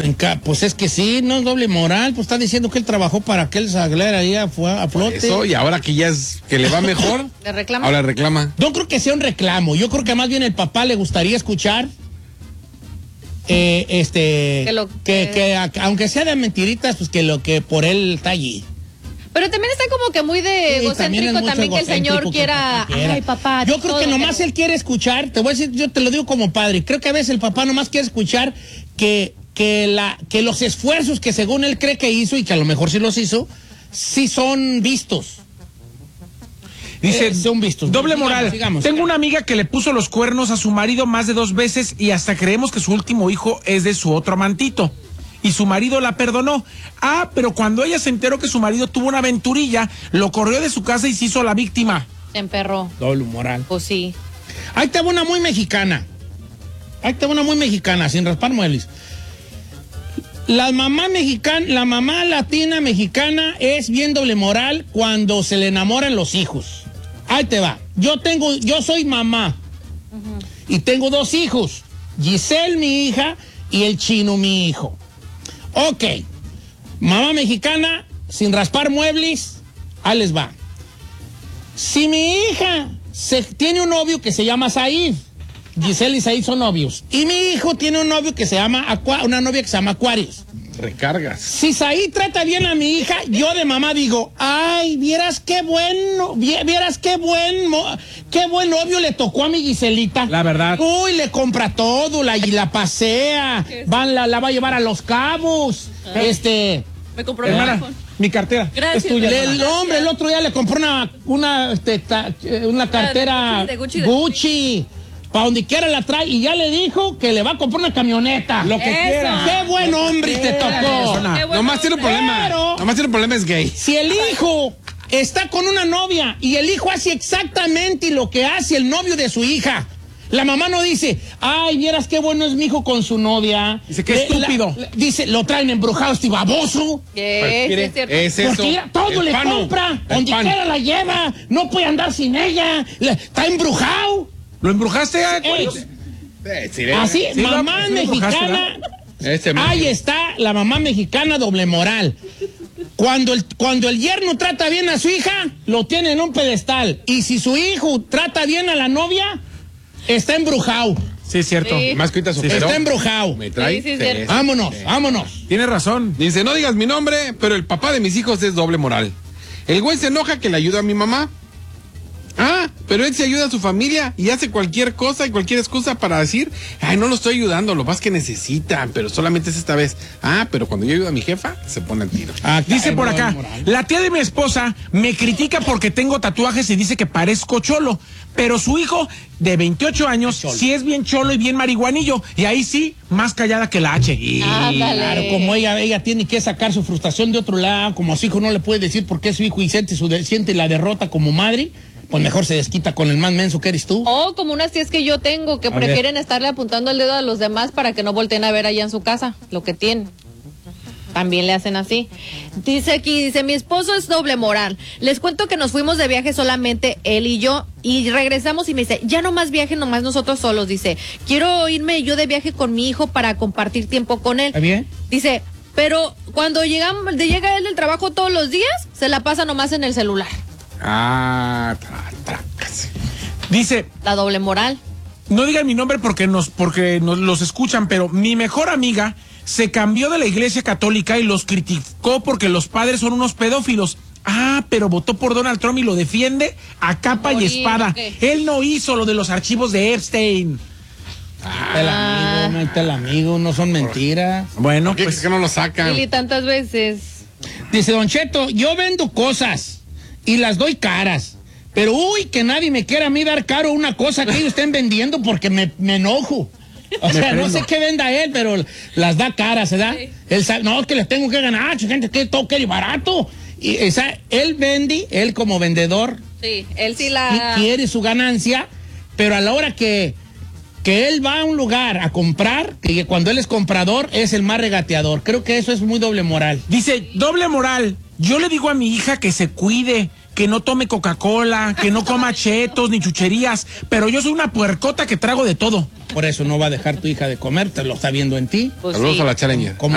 Pues es que sí, no es doble moral. Pues está diciendo que él trabajó para que él saliera ahí a flote. Eso, y ahora que ya es que le va mejor, ¿Le reclama? ahora reclama. No creo que sea un reclamo. Yo creo que más bien el papá le gustaría escuchar aunque sea de mentiritas, pues que lo que por él está allí. Pero también está como que muy de egocéntrico también que el señor quiera. Ay, papá. Yo creo que nomás él quiere escuchar. Te voy a decir, yo te lo digo como padre. Creo que a veces el papá nomás quiere escuchar que los esfuerzos que según él cree que hizo y que a lo mejor sí los hizo, sí son vistos. Dice, son vistos. Doble moral. Sigamos. Tengo una amiga que le puso los cuernos a su marido más de 2 veces y hasta creemos que su último hijo es de su otro amantito. Y su marido la perdonó. Pero cuando ella se enteró que su marido tuvo una aventurilla, lo corrió de su casa y se hizo la víctima. Se emperró. Doble moral. Pues sí. Ahí te va una muy mexicana. Sin raspar muebles. La mamá latina mexicana es bien doble moral cuando se le enamoran los hijos. Ahí te va. Yo soy mamá. Y tengo 2 hijos. Giselle, mi hija, y el Chino, mi hijo. Ok. Mamá mexicana, sin raspar muebles, ahí les va. Si mi hija tiene un novio que se llama Said, Giselle y Said son novios, y mi hijo tiene un novio que se llama una novia que se llama Aquarius. Recargas. Si Said trata bien a mi hija, yo de mamá digo, ay, vieras qué buen novio le tocó a mi Giselita. La verdad. Uy, le compra todo, y la pasea, la va a llevar a Los Cabos, Me compró mi cartera. Gracias. Es tuya. el hombre el otro día le compró una cartera de Gucci. Para donde quiera la trae y ya le dijo que le va a comprar una camioneta. Lo que quiera. ¡Qué buen hombre te tocó! Nomás tiene un problema, es gay. Si el hijo está con una novia y el hijo hace exactamente lo que hace el novio de su hija, la mamá no dice, ay, vieras qué bueno es mi hijo con su novia. Dice, qué estúpido. Dice, lo traen embrujado este baboso. Es cierto. Es eso. Porque todo le compra, donde quiera la lleva, no puede andar sin ella, está embrujado. ¿Lo embrujaste, Aquarius? Así, Sí, mamá sí lo embrujaste, mexicana. Ahí está la mamá mexicana doble moral. Cuando el yerno trata bien a su hija, lo tiene en un pedestal. Y si su hijo trata bien a la novia, está embrujado. Sí, es cierto. Sí. Más que ahorita superó. Está embrujado. Me trae. Sí, cierto. Vámonos. Tiene razón. Dice, no digas mi nombre, pero el papá de mis hijos es doble moral. El güey se enoja que le ayuda a mi mamá. Pero él se ayuda a su familia y hace cualquier cosa y cualquier excusa para decir, ay, no lo estoy ayudando, lo más que necesitan, pero solamente es esta vez. Pero cuando yo ayudo a mi jefa, se pone al tiro. Dice por acá, la tía de mi esposa me critica porque tengo tatuajes y dice que parezco cholo, pero su hijo de 28 años sí es bien cholo y bien marihuanillo, y ahí sí, más callada que la H. Claro, como ella tiene que sacar su frustración de otro lado, como a su hijo no le puede decir por qué es su hijo y siente la derrota como madre, pues mejor se desquita con el más menso que eres tú. Como unas tías que yo tengo que prefieren estarle apuntando el dedo a los demás para que no volteen a ver allá en su casa lo que tienen. También le hacen así. Dice mi esposo es doble moral. Les cuento que nos fuimos de viaje solamente él y yo y regresamos y me dice, ya no más viaje, nomás nosotros solos. Dice, quiero irme yo de viaje con mi hijo para compartir tiempo con él. ¿Está bien? Dice, pero cuando llega él del trabajo todos los días, se la pasa nomás en el celular. Dice, La doble moral. no digan mi nombre porque nos los escuchan, pero mi mejor amiga se cambió de la iglesia católica y los criticó porque los padres son unos pedófilos. Pero votó por Donald Trump y lo defiende a capa y espada. Él no hizo lo de los archivos de Epstein. Ahí está el amigo, no son mentiras. Bueno, ¿Por qué pues es que no lo sacan? Y tantas veces. Dice Don Cheto, yo vendo cosas y las doy caras, pero que nadie me quiera a mí dar caro una cosa que ellos estén vendiendo porque me enojo. O sea, no sé qué venda él, pero las da caras, ¿verdad? Sí. No, que les tengo que ganar, gente, que todo quiere barato. Y él vende, él como vendedor, Sí, él sí quiere su ganancia, pero a la hora que él va a un lugar a comprar, que cuando él es comprador es el más regateador. Creo que eso es muy doble moral. dice, doble moral. Yo le digo a mi hija que se cuide, que no tome Coca-Cola, que no coma chetos ni chucherías, pero yo soy una puercota que trago de todo. Por eso no va a dejar tu hija de comer, te lo está viendo en ti. Pues Saludos sí. a la chaleña.